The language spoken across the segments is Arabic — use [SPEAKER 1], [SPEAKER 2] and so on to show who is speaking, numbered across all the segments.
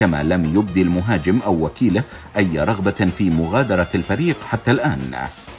[SPEAKER 1] كما لم يبدي المهاجم أو وكيله أي رغبة في مغادرة الفريق حتى الآن.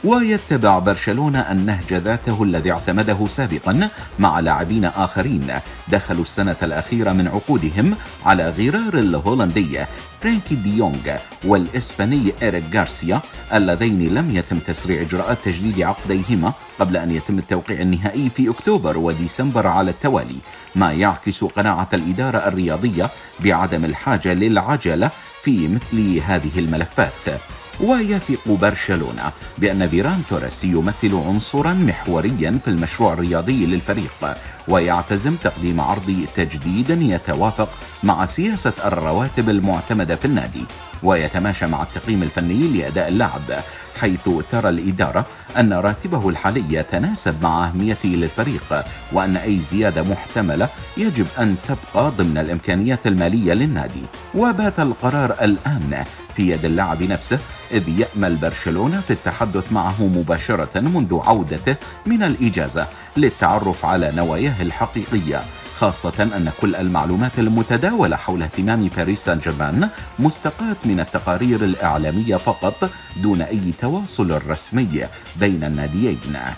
[SPEAKER 1] ويتبع برشلونة النهج ذاته الذي اعتمده سابقا مع لاعبين آخرين دخلوا السنة الأخيرة من عقودهم على غرار الهولندي فرانكي دي يونغ والإسباني إيريك غارسيا، اللذين لم يتم تسريع إجراءات تجديد عقديهما قبل أن يتم التوقيع النهائي في أكتوبر وديسمبر على التوالي، ما يعكس قناعة الإدارة الرياضية بعدم الحاجة للعجلة في مثل هذه الملفات. ويثق برشلونة بأن فيران توريس يمثل عنصرا محوريا في المشروع الرياضي للفريق، ويعتزم تقديم عرض تجديد يتوافق مع سياسة الرواتب المعتمدة في النادي ويتماشى مع التقييم الفني لأداء اللاعب، حيث ترى الإدارة أن راتبه الحالي يتناسب مع أهميته للفريق، وأن أي زيادة محتملة يجب أن تبقى ضمن الإمكانيات المالية للنادي. وبات القرار الآن في يد اللاعب نفسه، إذ يأمل برشلونة في التحدث معه مباشرة منذ عودته من الإجازة للتعرف على نواياه الحقيقية، خاصة أن كل المعلومات المتداولة حول اهتمام باريس سان جيرمان مستقاة من التقارير الإعلامية فقط دون أي تواصل رسمي بين الناديين.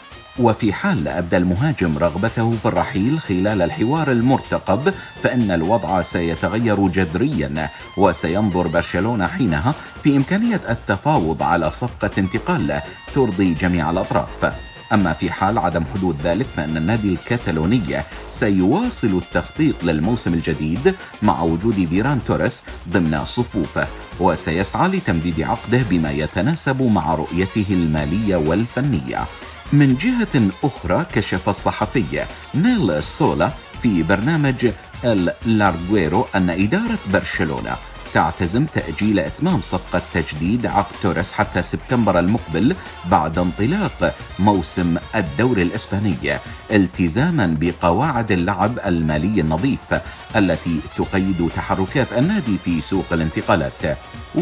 [SPEAKER 1] وفي حال أبدى المهاجم رغبته في الرحيل خلال الحوار المرتقب، فإن الوضع سيتغير جذريا، وسينظر برشلونة حينها في إمكانية التفاوض على صفقة انتقال ترضي جميع الأطراف. أما في حال عدم حدوث ذلك، فإن النادي الكتالوني سيواصل التخطيط للموسم الجديد مع وجود فيران توريس ضمن صفوفه، وسيسعى لتمديد عقده بما يتناسب مع رؤيته المالية والفنية. من جهة أخرى، كشف الصحفي نيل سولا في برنامج لارغويرو أن إدارة برشلونة تعتزم تأجيل إتمام صفقة تجديد عقد توريس حتى سبتمبر المقبل بعد انطلاق موسم الدوري الإسباني، التزاما بقواعد اللعب المالي النظيف التي تقيد تحركات النادي في سوق الانتقالات.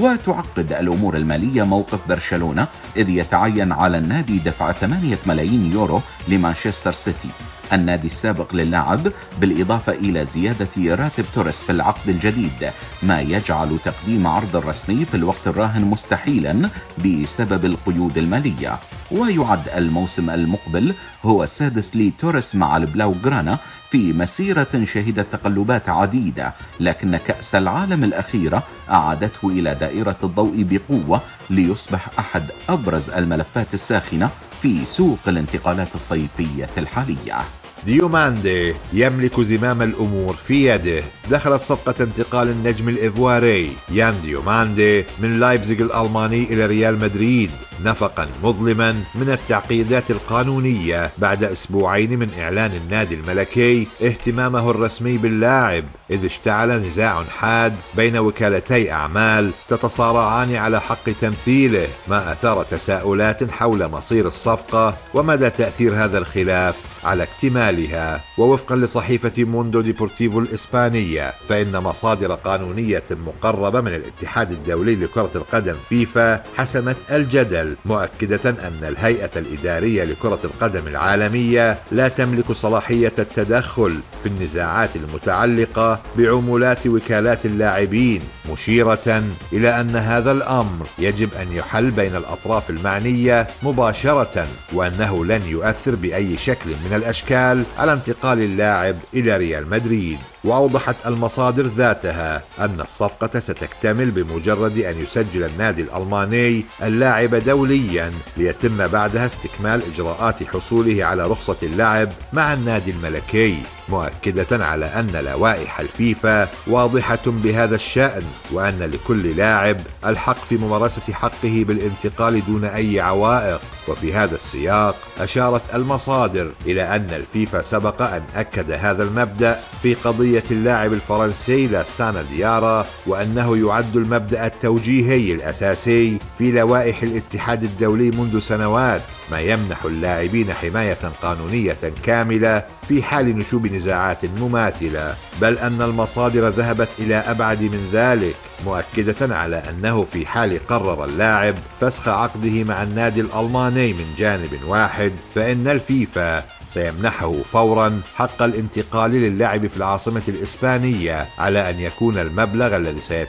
[SPEAKER 1] وتعقد الأمور المالية موقف برشلونة، إذ يتعين على النادي دفع 8 ملايين يورو لمانشستر سيتي النادي السابق للاعب، بالإضافة إلى زيادة راتب توريس في العقد الجديد، ما يجعل تقديم عرض رسمي في الوقت الراهن مستحيلا بسبب القيود المالية. ويعد الموسم المقبل هو السادس لتوريس مع البلاوغرانا في مسيرة شهدت تقلبات عديدة، لكن كأس العالم الأخيرة أعادته إلى دائرة الضوء بقوة ليصبح أحد أبرز الملفات الساخنة في سوق الانتقالات الصيفية الحالية.
[SPEAKER 2] ديوماندي يملك زمام الأمور في يده. دخلت صفقة انتقال النجم الإيفواري يان ديوماندي من لايبزيغ الألماني إلى ريال مدريد نفقا مظلما من التعقيدات القانونية بعد أسبوعين من إعلان النادي الملكي اهتمامه الرسمي باللاعب، إذ اشتعل نزاع حاد بين وكالتي أعمال تتصارعان على حق تمثيله، ما أثار تساؤلات حول مصير الصفقة ومدى تأثير هذا الخلاف على اكتمالها. ووفقا لصحيفة موندو ديبورتيفو الإسبانية، فإن مصادر قانونية مقربة من الاتحاد الدولي لكرة القدم فيفا حسمت الجدل، مؤكدة أن الهيئة الإدارية لكرة القدم العالمية لا تملك صلاحية التدخل في النزاعات المتعلقة بعمولات وكالات اللاعبين، مشيرة إلى أن هذا الأمر يجب أن يحل بين الأطراف المعنية مباشرة، وأنه لن يؤثر بأي شكل من الأشكال على انتقال اللاعب إلى ريال مدريد. وأوضحت المصادر ذاتها أن الصفقة ستكتمل بمجرد أن يسجل النادي الألماني اللاعب دوليا، ليتم بعدها استكمال إجراءات حصوله على رخصة اللعب مع النادي الملكي، مؤكدة على أن لوائح الفيفا واضحة بهذا الشأن، وأن لكل لاعب الحق في ممارسة حقه بالانتقال دون أي عوائق. وفي هذا السياق أشارت المصادر إلى أن الفيفا سبق أن أكد هذا المبدأ في قضية اللاعب الفرنسي لاسانا ديارا، وأنه يعد المبدأ التوجيهي الأساسي في لوائح الاتحاد الدولي منذ سنوات، ما يمنح اللاعبين حماية قانونية كاملة في حال نشوب نزاعات مماثلة. بل أن المصادر ذهبت إلى أبعد من ذلك، مؤكدة على أنه في حال قرر اللاعب فسخ عقده مع النادي الألماني من جانب واحد، فإن الفيفا سيمنحه فورا حق الانتقال للعب في العاصمة الإسبانية، على أن يكون المبلغ الذي